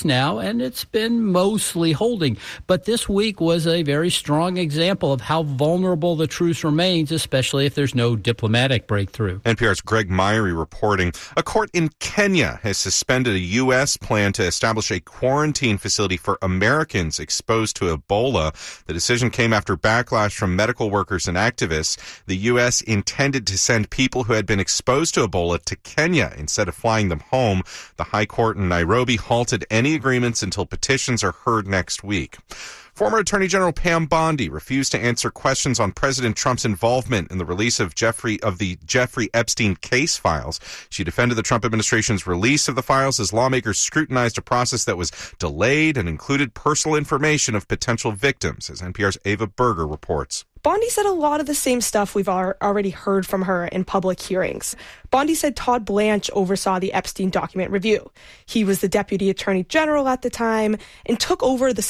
now, and it's been mostly holding. But this week was a very strong example of how vulnerable the truce remains, especially if there's no diplomatic breakthrough. NPR's Greg Myrie reporting. A court in Kenya has suspended a U.S. plan to establish a quarantine facility for Americans exposed to Ebola. The decision came after backlash from medical workers and activists. The U.S. intended to send people who had been exposed to Ebola to Kenya instead of flying them home. The High Court in Nairobi halted any agreements until petitions are heard next week. Former Attorney General Pam Bondi refused to answer questions on President Trump's involvement in the release of the Jeffrey Epstein case files. She defended the Trump administration's release of the files as lawmakers scrutinized a process that was delayed and included personal information of potential victims, as NPR's Ava Berger reports. Bondi said a lot of the same stuff we've already heard from her in public hearings. Bondi said Todd Blanche oversaw the Epstein document review. He was the Deputy Attorney General at the time and took over the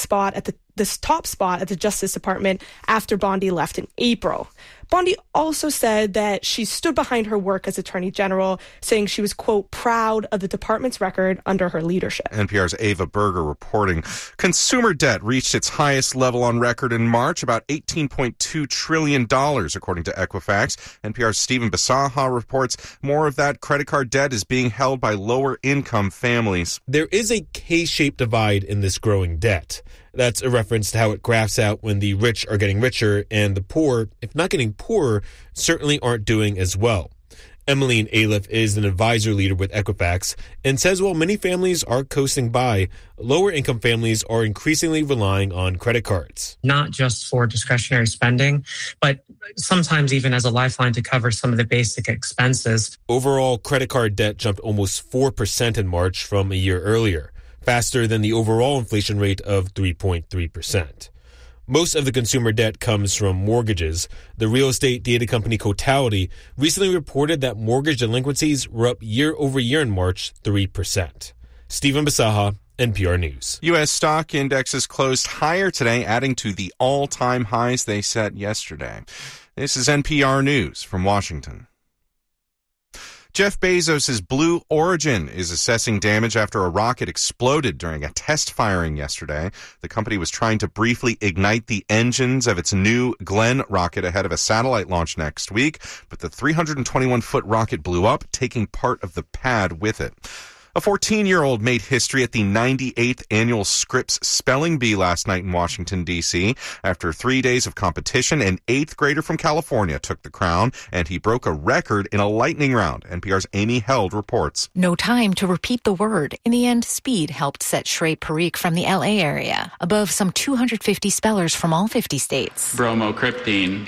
top spot at the Justice Department after Bondi left in April. Bondi also said that she stood behind her work as Attorney General, saying she was, quote, proud of the department's record under her leadership. NPR's Ava Berger reporting. Consumer debt reached its highest level on record in March, about $18.2 trillion, according to Equifax. NPR's Stephen Basaha reports more of that credit card debt is being held by lower-income families. There is a K-shaped divide in this growing debt. That's a reference to how it graphs out when the rich are getting richer and the poor, if not getting poorer, certainly aren't doing as well. Emmeline Aliff is an advisor leader with Equifax and says while many families are coasting by, lower income families are increasingly relying on credit cards. Not just for discretionary spending, but sometimes even as a lifeline to cover some of the basic expenses. Overall, credit card debt jumped almost 4% in March from a year earlier, faster than the overall inflation rate of 3.3%. Most of the consumer debt comes from mortgages. The real estate data company Cotality recently reported that mortgage delinquencies were up year over year in March, 3%. Stephen Basaha, NPR News. U.S. stock indexes closed higher today, adding to the all-time highs they set yesterday. This is NPR News from Washington. Jeff Bezos' Blue Origin is assessing damage after a rocket exploded during a test firing yesterday. The company was trying to briefly ignite the engines of its New Glenn rocket ahead of a satellite launch next week, but the 321-foot rocket blew up, taking part of the pad with it. A 14-year-old made history at the 98th annual Scripps Spelling Bee last night in Washington, D.C. After 3 days of competition, an 8th grader from California took the crown, and he broke a record in a lightning round. NPR's Amy Held reports. No time to repeat the word. In the end, speed helped set Shrey Parikh from the L.A. area, above some 250 spellers from all 50 states. Bromocriptine.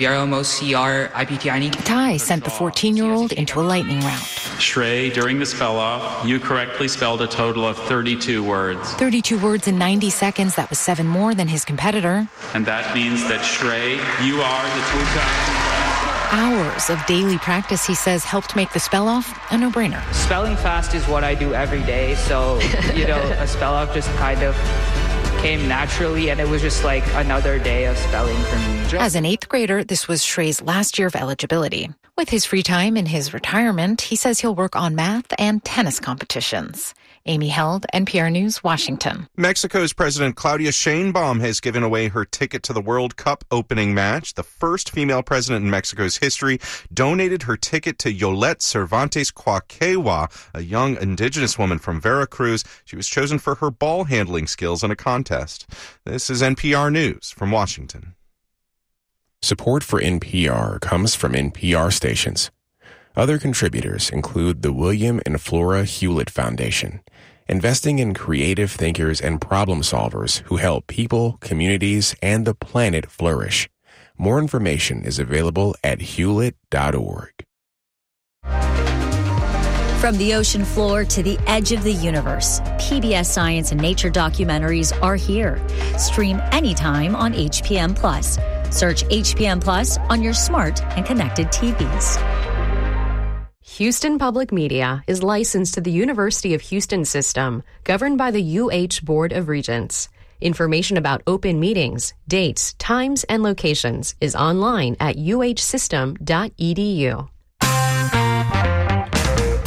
A tie sent the 14-year-old into a lightning round. Shrey, during the spell-off, you correctly spelled a total of 32 words. 32 words in 90 seconds. That was 7 more than his competitor. And that means that Shrey, you are the Hours of daily practice, he says, helped make the spell-off a no-brainer. Spelling fast is what I do every day, so, a spell-off just kind of came naturally, and it was just like another day of spelling for me. As an 8th grader, this was Shrey's last year of eligibility. With his free time in his retirement, he says he'll work on math and tennis competitions. Amy Held, NPR News, Washington. Mexico's President Claudia Sheinbaum has given away her ticket to the World Cup opening match. The first female president in Mexico's history donated her ticket to Yolette Cervantes Quaquewa, a young indigenous woman from Veracruz. She was chosen for her ball handling skills in a contest. This is NPR News from Washington. Support for NPR comes from NPR stations. Other contributors include the William and Flora Hewlett Foundation, investing in creative thinkers and problem solvers who help people, communities, and the planet flourish. More information is available at hewlett.org. From the ocean floor to the edge of the universe, PBS Science and Nature documentaries are here. Stream anytime on HPM+. Search HPM Plus on your smart and connected TVs. Houston Public Media is licensed to the University of Houston System, governed by the UH Board of Regents. Information about open meetings, dates, times, and locations is online at uhsystem.edu.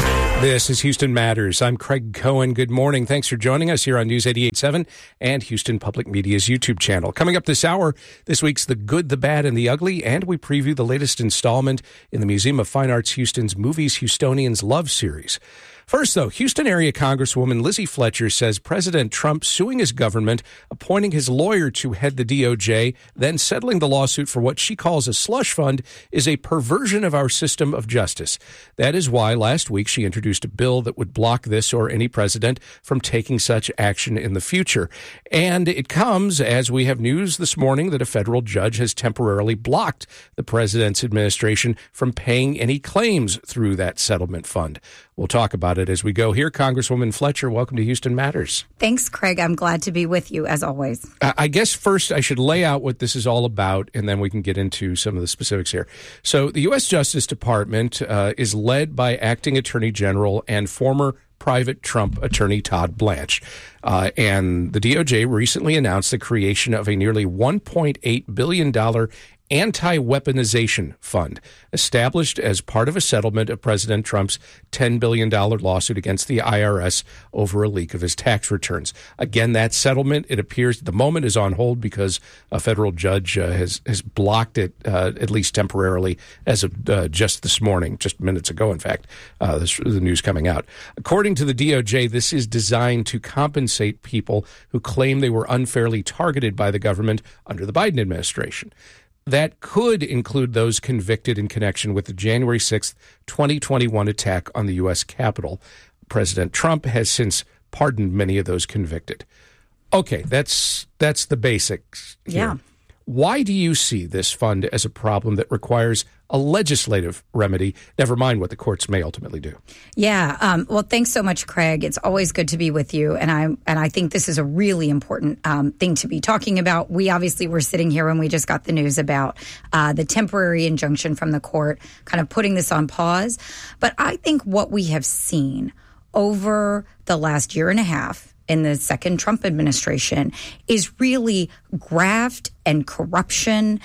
This is Houston Matters. I'm Craig Cohen. Good morning. Thanks for joining us here on News 88.7 and Houston Public Media's YouTube channel. Coming up this hour, this week's The Good, the Bad, and the Ugly, and we preview the latest installment in the Museum of Fine Arts Houston's Movies Houstonians Love series. First, though, Houston area Congresswoman Lizzie Fletcher says President Trump suing his government, appointing his lawyer to head the DOJ, then settling the lawsuit for what she calls a slush fund is a perversion of our system of justice. That is why last week she introduced a bill that would block this or any president from taking such action in the future. And it comes as we have news this morning that a federal judge has temporarily blocked the president's administration from paying any claims through that settlement fund. We'll talk about it as we go here. Congresswoman Fletcher, welcome to Houston Matters. Thanks, Craig. I'm glad to be with you, as always. I guess first I should lay out what this is all about, and then we can get into some of the specifics here. So the U.S. Justice Department is led by Acting Attorney General and former Private Trump attorney Todd Blanche. And the DOJ recently announced the creation of a nearly $1.8 billion anti-weaponization fund established as part of a settlement of President Trump's $10 billion lawsuit against the IRS over a leak of his tax returns. Again, that settlement, it appears at the moment, is on hold because a federal judge has blocked it, at least temporarily, as of just this morning, just minutes ago, in fact, the news coming out. According to the DOJ, this is designed to compensate people who claim they were unfairly targeted by the government under the Biden administration. That could include those convicted in connection with the January 6th, 2021 attack on the U.S. Capitol. President Trump has since pardoned many of those convicted. Okay, that's the basics here. Yeah. Why do you see this fund as a problem that requires a legislative remedy, never mind what the courts may ultimately do? Yeah. Well, thanks so much, Craig. It's always good to be with you. And I think this is a really important thing to be talking about. We obviously were sitting here when we just got the news about the temporary injunction from the court, kind of putting this on pause. But I think what we have seen over the last year and a half in the second Trump administration is really graft and corruption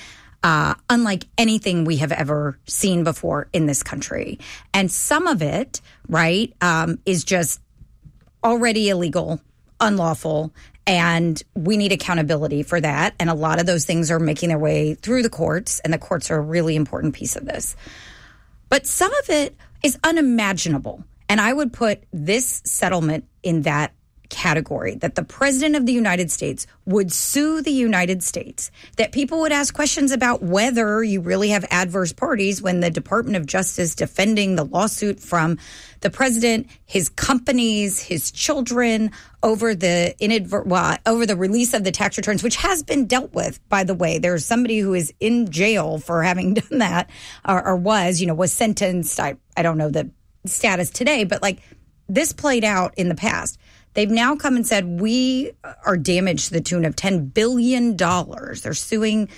unlike anything we have ever seen before in this country. And some of it, right, is just already illegal, unlawful, and we need accountability for that. And a lot of those things are making their way through the courts, and the courts are a really important piece of this. But some of it is unimaginable. And I would put this settlement in that category, that the president of the United States would sue the United States, that people would ask questions about whether you really have adverse parties when the Department of Justice defending the lawsuit from the president, his companies, his children over the release of the tax returns, which has been dealt with, by the way. There's somebody who is in jail for having done that was sentenced. I don't know the status today, but like this played out in the past. They've now come and said, we are damaged to the tune of $10 billion. They're suing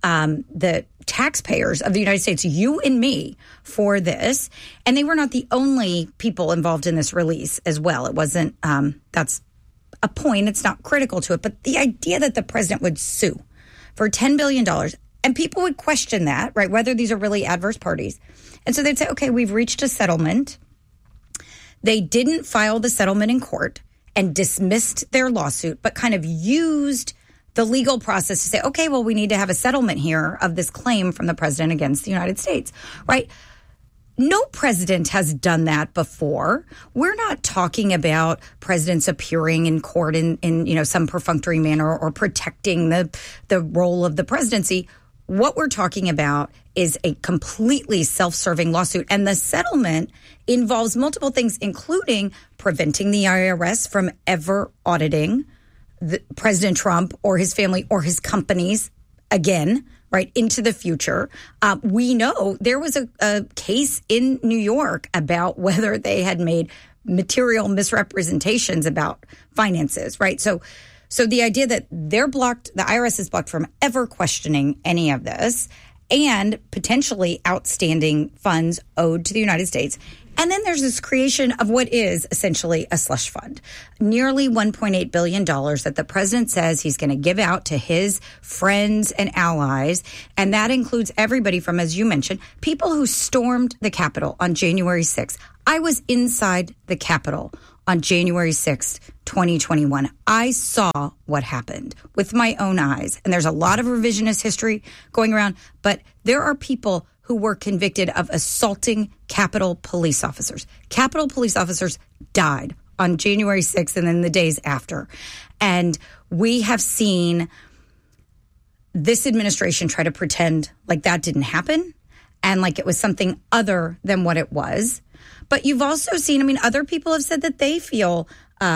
the taxpayers of the United States, you and me, for this. And they were not the only people involved in this release as well. It wasn't, that's a point. It's not critical to it. But the idea that the president would sue for $10 billion, and people would question that, right, whether these are really adverse parties. And so they'd say, okay, we've reached a settlement. They didn't file the settlement in court and dismissed their lawsuit, but kind of used the legal process to say, okay, well, we need to have a settlement here of this claim from the president against the United States, right? No president has done that before. We're not talking about presidents appearing in court in some perfunctory manner or protecting the role of the presidency. What we're talking about is a completely self-serving lawsuit. And the settlement involves multiple things, including preventing the IRS from ever auditing President Trump or his family or his companies again, right, into the future. We know there was a case in New York about whether they had made material misrepresentations about finances, right? So the idea that they're blocked, the IRS is blocked from ever questioning any of this, and potentially outstanding funds owed to the United States, And then there's this creation of what is essentially a slush fund, nearly $1.8 billion that the president says he's going to give out to his friends and allies. And that includes everybody from, as you mentioned, people who stormed the Capitol on January 6th. I was inside the Capitol on January 6th, 2021. I saw what happened with my own eyes. And there's a lot of revisionist history going around, but there are people who were convicted of assaulting Capitol police officers. Capitol police officers died on January 6th and then the days after. And we have seen this administration try to pretend like that didn't happen and like it was something other than what it was. But you've also seen, other people have said that they feel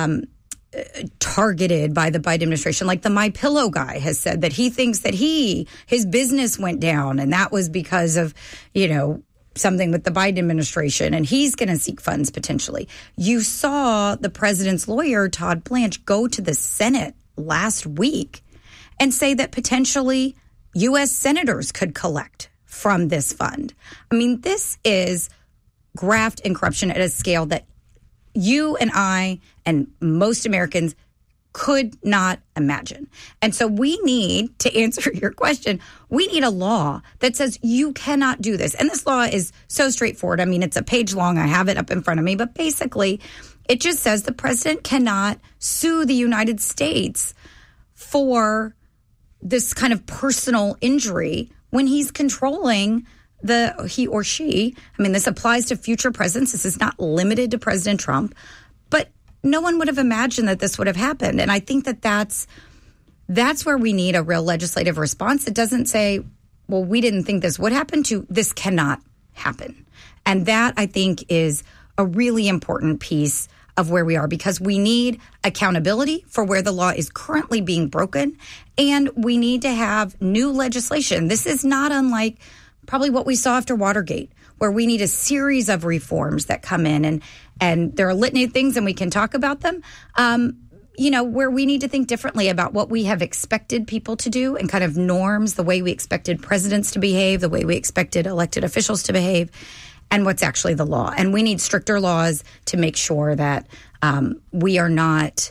targeted by the Biden administration. Like the MyPillow guy has said that he thinks that his business went down and that was because of, something with the Biden administration, and he's going to seek funds potentially. You saw the president's lawyer, Todd Blanche, go to the Senate last week and say that potentially U.S. senators could collect from this fund. This is graft and corruption at a scale that you and I and most Americans could not imagine. And so we need, to answer your question, we need a law that says you cannot do this. And this law is so straightforward. It's a page long. I have it up in front of me. But basically, it just says the president cannot sue the United States for this kind of personal injury when he's controlling he or she. This applies to future presidents. This is not limited to President Trump. But no one would have imagined that this would have happened. And I think that that's where we need a real legislative response. It doesn't say, well, we didn't think this would happen, to this cannot happen. And that, I think, is a really important piece of where we are, because we need accountability for where the law is currently being broken. And we need to have new legislation. This is not unlike probably what we saw after Watergate, where we need a series of reforms that come in, and there are a litany of things, and we can talk about them, where we need to think differently about what we have expected people to do and kind of norms, the way we expected presidents to behave, the way we expected elected officials to behave, and what's actually the law. And we need stricter laws to make sure that we are not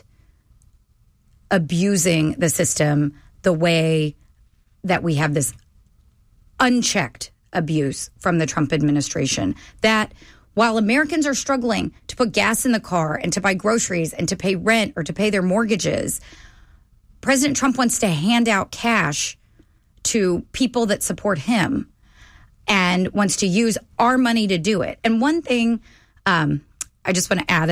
abusing the system the way that we have this unchecked abuse from the Trump administration, that while Americans are struggling to put gas in the car and to buy groceries and to pay rent or to pay their mortgages, President Trump wants to hand out cash to people that support him and wants to use our money to do it. And one thing I just want to add,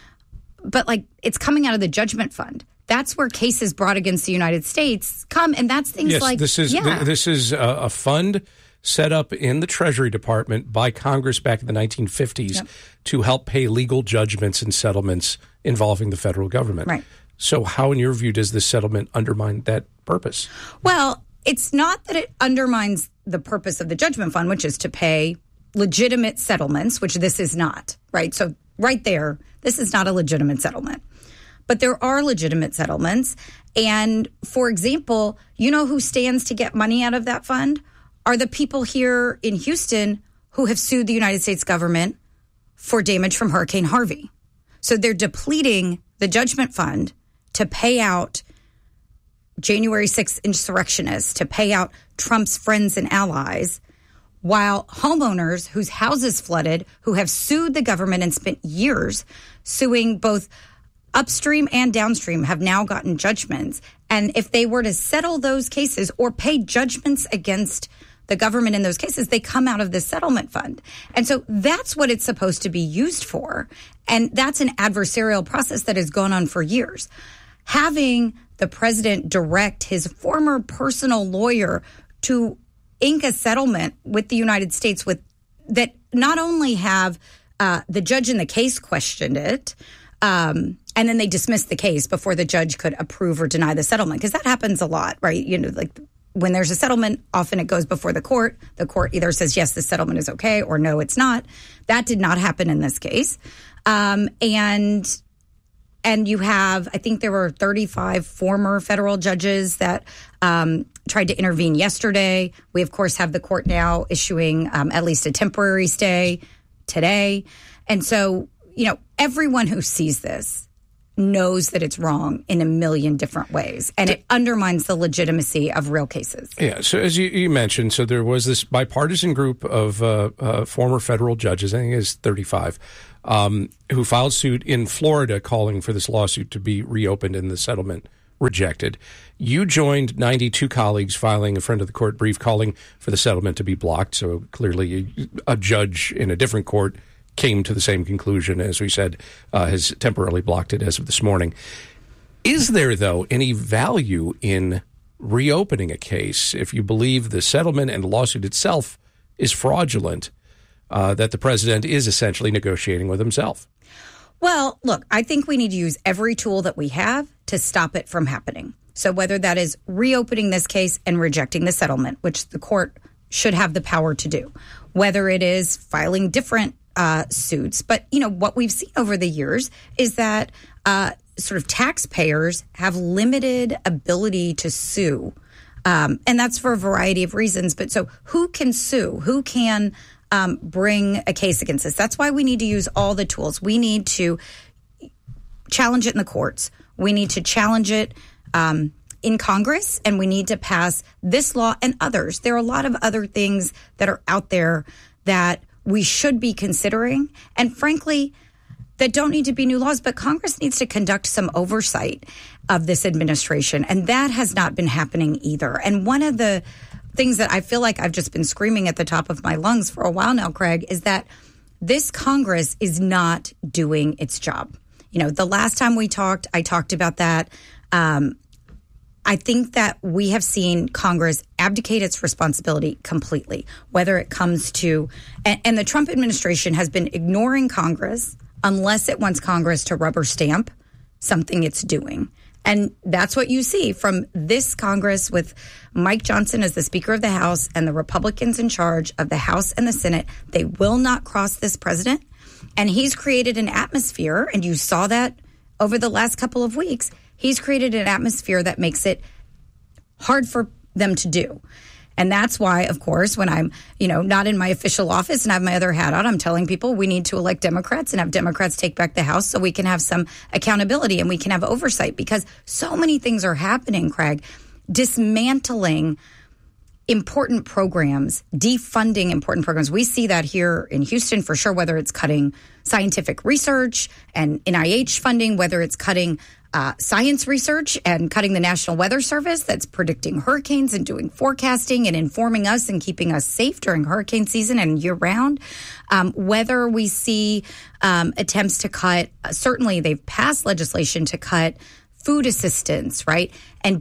but it's coming out of the judgment fund. That's where cases brought against the United States come, and that's things like this is a fund set up in the Treasury Department by Congress back in the 1950s to help pay legal judgments and settlements involving the federal government. Right. So how, in your view, does this settlement undermine that purpose? Well, it's not that it undermines the purpose of the judgment fund, which is to pay legitimate settlements, which this is not, right? So right there, this is not a legitimate settlement. But there are legitimate settlements. And, for example, you know who stands to get money out of that fund? Are the people here in Houston who have sued the United States government for damage from Hurricane Harvey. So they're depleting the judgment fund to pay out January 6th insurrectionists, to pay out Trump's friends and allies, while homeowners whose houses flooded, who have sued the government and spent years suing both upstream and downstream, have now gotten judgments. And if they were to settle those cases or pay judgments against the government in those cases, they come out of this settlement fund. And so that's what it's supposed to be used for. And that's an adversarial process that has gone on for years. Having the president direct his former personal lawyer to ink a settlement with the United States with that not only have the judge in the case questioned it, and then they dismissed the case before the judge could approve or deny the settlement, because that happens a lot, right? You know, like when there's a settlement, often it goes before the court. The court either says, yes, the settlement is okay, or no, it's not. That did not happen in this case. And you have, I think there were 35 former federal judges that tried to intervene yesterday. We, of course, have the court now issuing at least a temporary stay today. And so, everyone who sees this knows that it's wrong in a million different ways, and it undermines the legitimacy of real cases. Yeah, so as you mentioned, so there was this bipartisan group of former federal judges, I think it's 35, who filed suit in Florida calling for this lawsuit to be reopened and the settlement rejected. You joined 92 colleagues filing a friend of the court brief calling for the settlement to be blocked, so clearly a judge in a different court came to the same conclusion, as we said, has temporarily blocked it as of this morning. Is there, though, any value in reopening a case if you believe the settlement and the lawsuit itself is fraudulent, that the president is essentially negotiating with himself? Well, look, I think we need to use every tool that we have to stop it from happening. So whether that is reopening this case and rejecting the settlement, which the court should have the power to do, whether it is filing different suits. But, what we've seen over the years is that sort of taxpayers have limited ability to sue. And that's for a variety of reasons. But so who can sue? Who can bring a case against us? That's why we need to use all the tools. We need to challenge it in the courts. We need to challenge it in Congress, and we need to pass this law and others. There are a lot of other things that are out there that we should be considering, and frankly, that don't need to be new laws, but Congress needs to conduct some oversight of this administration, and that has not been happening either. And one of the things that I feel like I've just been screaming at the top of my lungs for a while now, Craig, is that this Congress is not doing its job. The last time we talked, I talked about that. I think that we have seen Congress abdicate its responsibility completely, whether it comes to, and the Trump administration has been ignoring Congress unless it wants Congress to rubber stamp something it's doing. And that's what you see from this Congress with Mike Johnson as the Speaker of the House and the Republicans in charge of the House and the Senate. They will not cross this president. And he's created an atmosphere, and you saw that over the last couple of weeks. He's created an atmosphere that makes it hard for them to do. And that's why, of course, when I'm, not in my official office and I have my other hat on, I'm telling people we need to elect Democrats and have Democrats take back the House so we can have some accountability and we can have oversight, because so many things are happening, Craig. Dismantling important programs, defunding important programs. We see that here in Houston for sure, whether it's cutting scientific research and NIH funding, whether it's cutting science research and cutting the National Weather Service that's predicting hurricanes and doing forecasting and informing us and keeping us safe during hurricane season and year round. Whether we see attempts to cut, certainly they've passed legislation to cut food assistance, right? And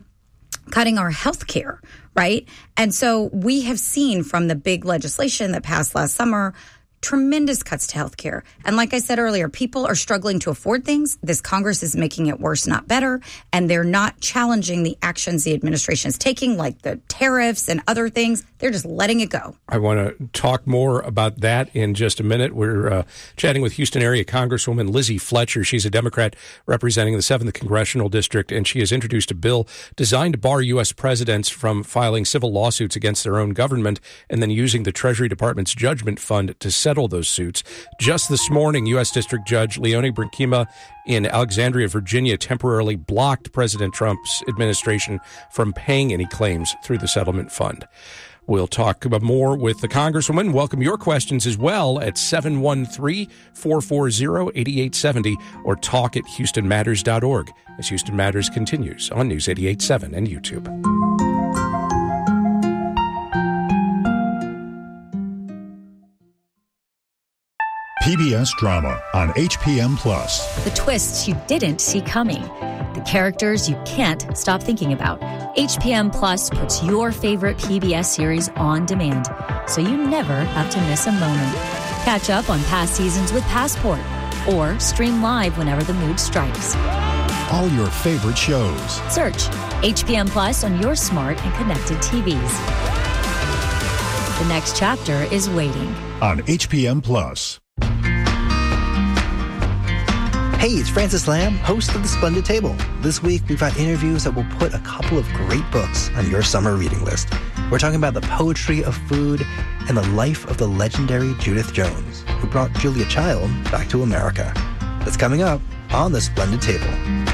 cutting our health care, right? And so we have seen from the big legislation that passed last summer, tremendous cuts to health care. And like I said earlier, people are struggling to afford things. This Congress is making it worse, not better. And they're not challenging the actions the administration is taking, like the tariffs and other things. They're just letting it go. I want to talk more about that in just a minute. We're chatting with Houston area Congresswoman Lizzie Fletcher. She's a Democrat representing the 7th Congressional District, and she has introduced a bill designed to bar U.S. presidents from filing civil lawsuits against their own government and then using the Treasury Department's judgment fund to settle those suits. Just this morning, U.S. District Judge Leonie Brinkema in Alexandria, Virginia, temporarily blocked President Trump's administration from paying any claims through the settlement fund. We'll talk about more with the Congresswoman. Welcome your questions as well at 713-440-8870 or talk at HoustonMatters.org as Houston Matters continues on News 88.7 and YouTube. PBS Drama on HPM Plus. The twists you didn't see coming. The characters you can't stop thinking about. HPM Plus puts your favorite PBS series on demand, so you never have to miss a moment. Catch up on past seasons with Passport, or stream live whenever the mood strikes. All your favorite shows. Search HPM Plus on your smart and connected TVs. The next chapter is waiting. On HPM Plus. Hey, it's Francis Lamb, host of The Splendid Table. This week, we've got interviews that will put a couple of great books on your summer reading list. We're talking about the poetry of food and the life of the legendary Judith Jones, who brought Julia Child back to America. That's coming up on The Splendid Table.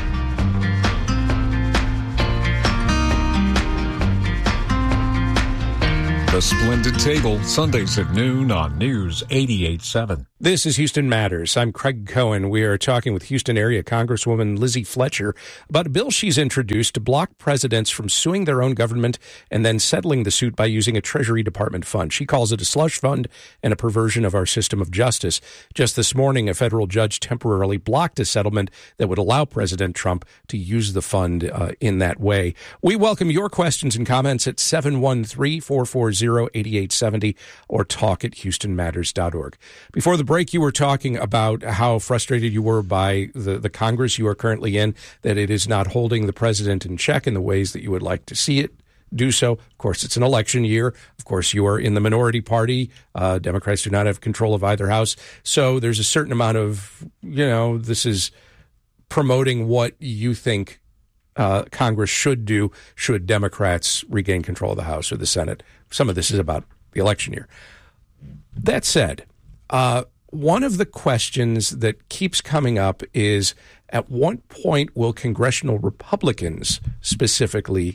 The Splendid Table, Sundays at noon on News 88.7. This is Houston Matters. I'm Craig Cohen. We are talking with Houston area Congresswoman Lizzie Fletcher about a bill she's introduced to block presidents from suing their own government and then settling the suit by using a Treasury Department fund. She calls it a slush fund and a perversion of our system of justice. Just this morning, a federal judge temporarily blocked a settlement that would allow President Trump to use the fund in that way. We welcome your questions and comments at 713-440-8870 or talk at HoustonMatters.org. Before the break, you were talking about how frustrated you were by the Congress you are currently in, that it is not holding the president in check in the ways that you would like to see it do so. Of course, it's an election year. Of course, you are in the minority party. Democrats do not have control of either house. So there's a certain amount of, this is promoting what you think Congress should do should Democrats regain control of the House or the Senate. Some of this is about the election year. That said, one of the questions that keeps coming up is, at what point will congressional Republicans specifically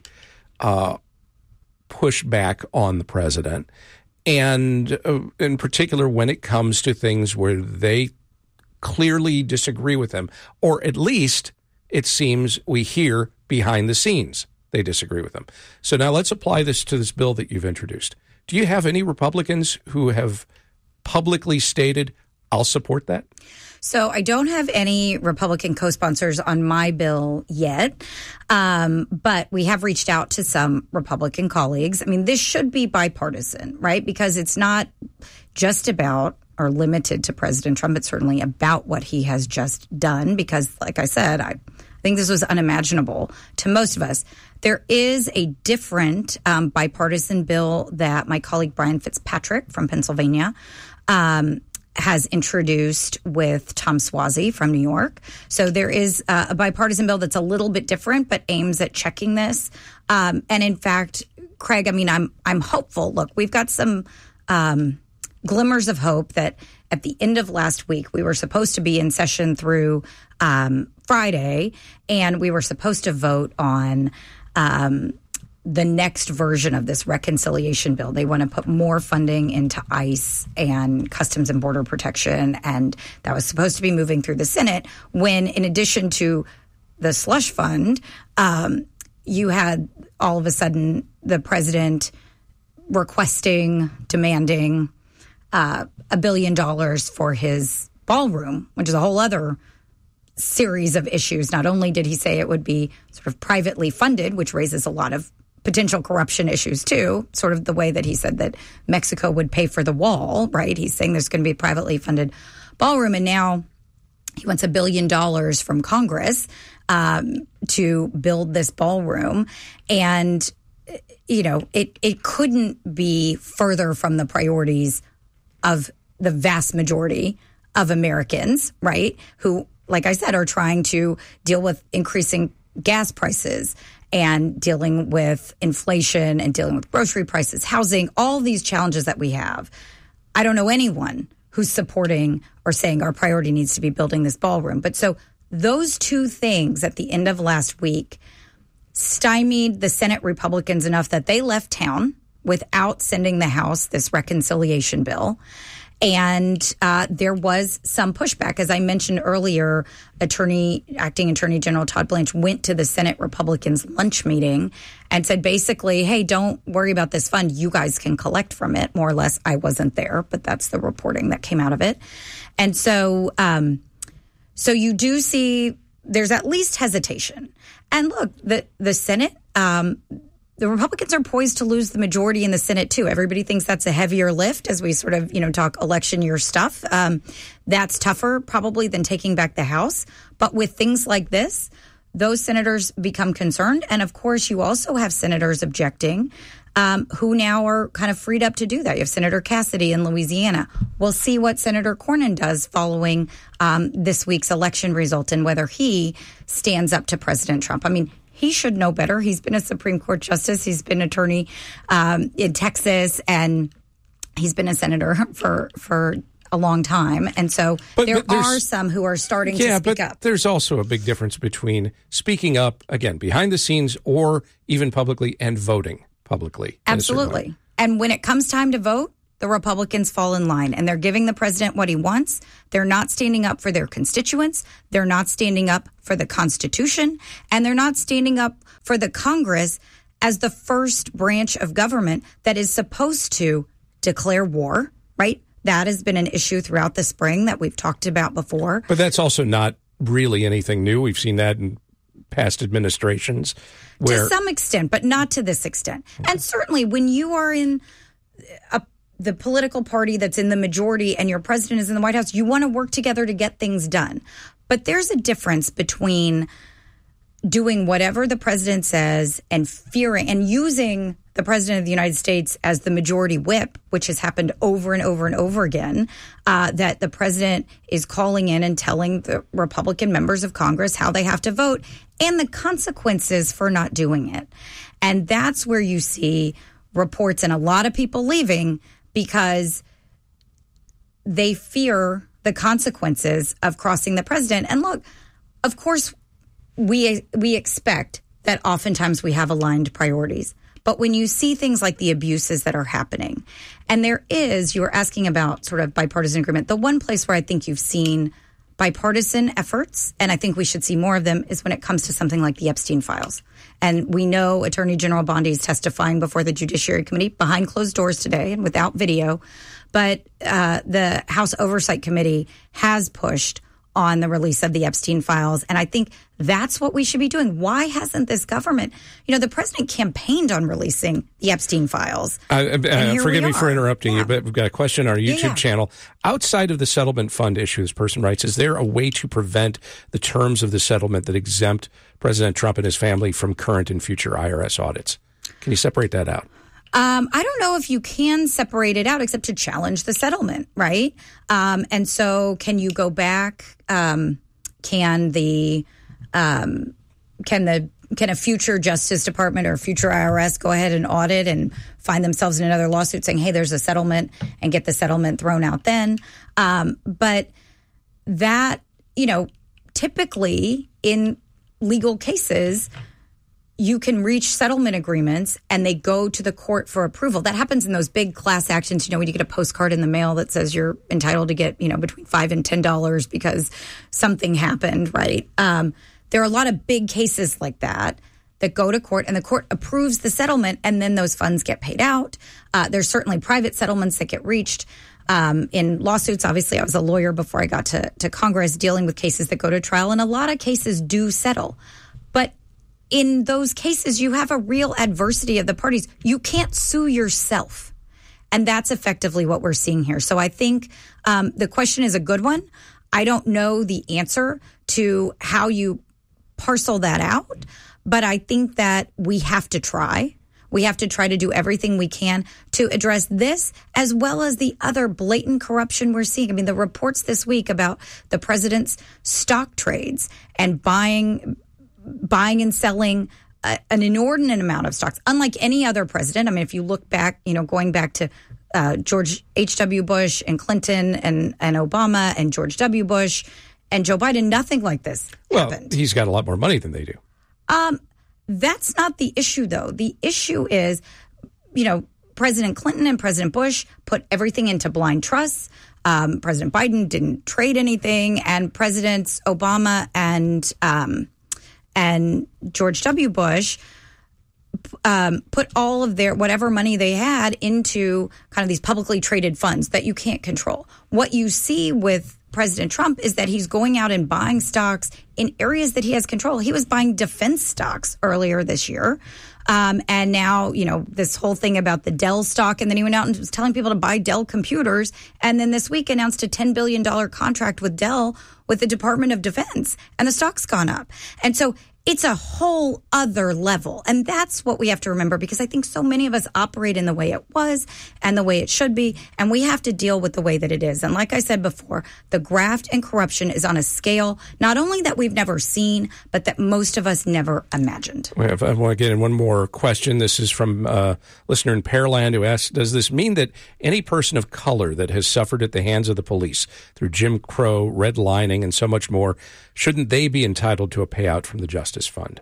push back on the president? And in particular, when it comes to things where they clearly disagree with him, or at least it seems we hear behind the scenes they disagree with him. So now let's apply this to this bill that you've introduced. Do you have any Republicans who have publicly stated, I'll support that? So I don't have any Republican co-sponsors on my bill yet, but we have reached out to some Republican colleagues. I mean, this should be bipartisan, right? Because it's not just about or limited to President Trump. It's certainly about what he has just done because, like I said, I think this was unimaginable to most of us. There is a different bipartisan bill that my colleague Brian Fitzpatrick from Pennsylvania has introduced with Tom Suozzi from New York. So there is a bipartisan bill that's a little bit different, but aims at checking this. And in fact, Craig, I mean, I'm hopeful. Look, we've got some glimmers of hope that at the end of last week, we were supposed to be in session through Friday, and we were supposed to vote on the next version of this reconciliation bill. They want to put more funding into ICE and Customs and Border Protection, and that was supposed to be moving through the Senate when, in addition to the slush fund, you had all of a sudden the president requesting, demanding $1 billion for his ballroom, which is a whole other series of issues. Not only did he say it would be sort of privately funded, which raises a lot of potential corruption issues too, sort of the way that he said that Mexico would pay for the wall, right? He's saying there's going to be a privately funded ballroom, and now he wants $1 billion from Congress to build this ballroom. And, it couldn't be further from the priorities of the vast majority of Americans, right? Who, like I said, are trying to deal with increasing gas prices and dealing with inflation and dealing with grocery prices, housing, all these challenges that we have. I don't know anyone who's supporting or saying our priority needs to be building this ballroom. But so those two things at the end of last week stymied the Senate Republicans enough that they left town without sending the House this reconciliation bill. And there was some pushback. As I mentioned earlier, Acting Attorney General Todd Blanche went to the Senate Republicans' lunch meeting and said basically, hey, don't worry about this fund. You guys can collect from it, more or less. I wasn't there, but that's the reporting that came out of it. And so you do see there's at least hesitation. And look, the Senate, the Republicans are poised to lose the majority in the Senate, too. Everybody thinks that's a heavier lift as we sort of, talk election year stuff. That's tougher probably than taking back the House. But with things like this, those senators become concerned. And of course, you also have senators objecting who now are kind of freed up to do that. You have Senator Cassidy in Louisiana. We'll see what Senator Cornyn does following this week's election result and whether he stands up to President Trump. I mean, He should know better. He's been a Supreme Court justice. He's been attorney in Texas, and he's been a senator for a long time. And so there are some who are starting to speak up. There's also a big difference between speaking up, again, behind the scenes or even publicly, and voting publicly. Absolutely. And when it comes time to vote, the Republicans fall in line, and they're giving the president what he wants. They're not standing up for their constituents. They're not standing up for the Constitution, and they're not standing up for the Congress as the first branch of government that is supposed to declare war, right? That has been an issue throughout the spring that we've talked about before. But that's also not really anything new. We've seen that in past administrations. To some extent, but not to this extent. And certainly when you are in the political party that's in the majority and your president is in the White House, you want to work together to get things done. But there's a difference between doing whatever the president says and fearing and using the president of the United States as the majority whip, which has happened over and over and over again, that the president is calling in and telling the Republican members of Congress how they have to vote and the consequences for not doing it. And that's where you see reports and a lot of people leaving because they fear the consequences of crossing the president. And look, of course, we expect that oftentimes we have aligned priorities. But when you see things like the abuses that are happening, and you were asking about sort of bipartisan agreement, the one place where I think you've seen bipartisan efforts, and I think we should see more of them, is when it comes to something like the Epstein files. And we know Attorney General Bondi is testifying before the Judiciary Committee behind closed doors today and without video. But the House Oversight Committee has pushed on the release of the Epstein files. And I think that's what we should be doing. Why hasn't this government, the president campaigned on releasing the Epstein files. Forgive me for interrupting you, but we've got a question on our YouTube channel. Outside of the settlement fund issue, this person writes, is there a way to prevent the terms of the settlement that exempt President Trump and his family from current and future IRS audits? Can you separate that out? I don't know if you can separate it out except to challenge the settlement, right? And so can you go back? Can a future Justice Department or future IRS go ahead and audit and find themselves in another lawsuit saying, hey, there's a settlement, and get the settlement thrown out then? But that, typically in legal cases, you can reach settlement agreements and they go to the court for approval. That happens in those big class actions, when you get a postcard in the mail that says you're entitled to get, between $5 and $10 because something happened, right? There are a lot of big cases like that go to court and the court approves the settlement and then those funds get paid out. There's certainly private settlements that get reached in lawsuits. Obviously, I was a lawyer before I got to Congress dealing with cases that go to trial, and a lot of cases do settle. But in those cases, you have a real adversity of the parties. You can't sue yourself. And that's effectively what we're seeing here. So I think the question is a good one. I don't know the answer to how you parcel that out, but I think that we have to try. We have to try to do everything we can to address this as well as the other blatant corruption we're seeing. I mean, the reports this week about the president's stock trades and buying and selling an inordinate amount of stocks, unlike any other president. I mean, if you look back, going back to George H.W. Bush and Clinton and Obama and George W. Bush and Joe Biden, nothing like this happened. He's got a lot more money than they do. That's not the issue, though. The issue is, President Clinton and President Bush put everything into blind trusts. President Biden didn't trade anything, and Presidents Obama and George W. Bush put all of their whatever money they had into kind of these publicly traded funds that you can't control. What you see with President Trump is that he's going out and buying stocks in areas that he has control. He was buying defense stocks earlier this year. And now, this whole thing about the Dell stock. And then he went out and was telling people to buy Dell computers. And then this week announced a $10 billion contract with Dell with the Department of Defense. And the stock's gone up. And so it's a whole other level. And that's what we have to remember, because I think so many of us operate in the way it was and the way it should be, and we have to deal with the way that it is. And like I said before, the graft and corruption is on a scale not only that we've never seen, but that most of us never imagined. I want to get in one more question. This is from a listener in Pearland who asks, does this mean that any person of color that has suffered at the hands of the police through Jim Crow, redlining, and so much more, shouldn't they be entitled to a payout from the Justice Fund?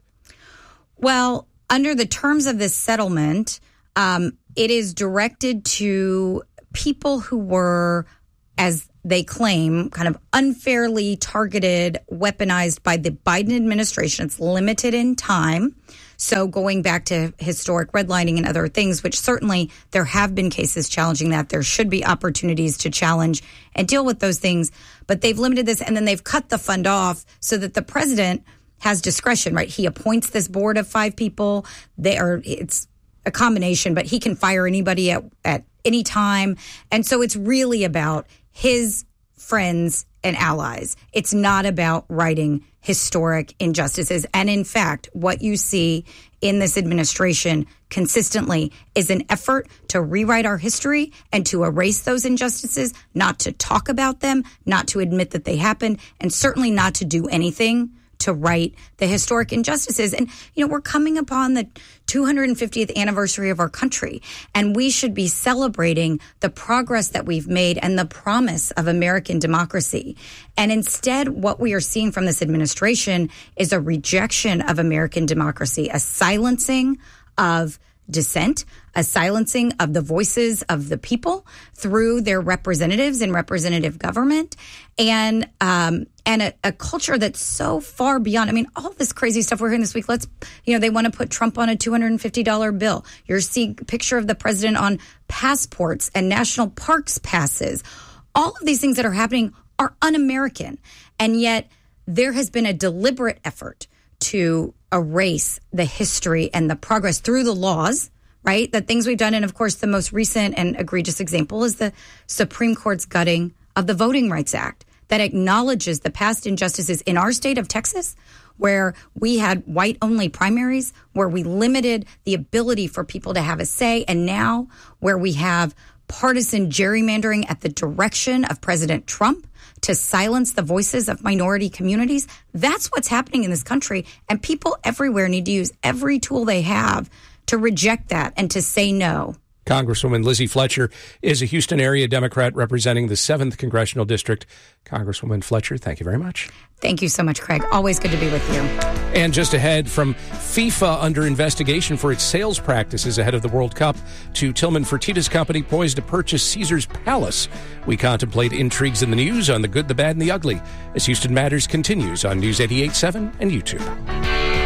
Well, under the terms of this settlement, it is directed to people who were, as they claim, kind of unfairly targeted, weaponized by the Biden administration. It's limited in time. So going back to historic redlining and other things, which certainly there have been cases challenging that. There should be opportunities to challenge and deal with those things. But they've limited this, and then they've cut the fund off so that the president has discretion, right? He appoints this board of 5 people. It's a combination, but he can fire anybody at any time. And so it's really about his friends and allies. It's not about righting historic injustices. And in fact, what you see in this administration consistently is an effort to rewrite our history and to erase those injustices, not to talk about them, not to admit that they happened, and certainly not to do anything to right the historic injustices. And, we're coming upon the 250th anniversary of our country, and we should be celebrating the progress that we've made and the promise of American democracy. And instead, what we are seeing from this administration is a rejection of American democracy, a silencing of dissent, a silencing of the voices of the people through their representatives in representative government, and a culture that's so far beyond. I mean, all this crazy stuff we're hearing this week. They want to put Trump on a $250 bill. You're seeing a picture of the president on passports and national parks passes. All of these things that are happening are un-American, and yet there has been a deliberate effort to erase the history and the progress through the laws, right? The things we've done. And of course, the most recent and egregious example is the Supreme Court's gutting of the Voting Rights Act that acknowledges the past injustices in our state of Texas, where we had white-only primaries, where we limited the ability for people to have a say, and now where we have partisan gerrymandering at the direction of President Trump to silence the voices of minority communities. That's what's happening in this country, and people everywhere need to use every tool they have to reject that and to say no. Congresswoman Lizzie Fletcher is a Houston area Democrat representing the 7th Congressional District. Congresswoman Fletcher, thank you very much. Thank you so much, Craig. Always good to be with you. And just ahead, from FIFA under investigation for its sales practices ahead of the World Cup to Tillman Fertitta's company poised to purchase Caesars Palace, we contemplate intrigues in the news on the good, the bad, and the ugly as Houston Matters continues on News 88.7 and YouTube.